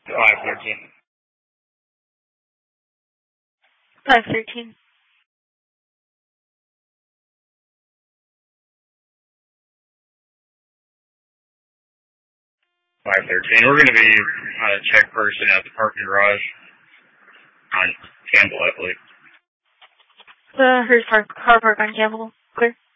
513. 513. 513. We're going to be on a check person at the parking garage on Campbell, I believe. Here's car park on Campbell. Clear.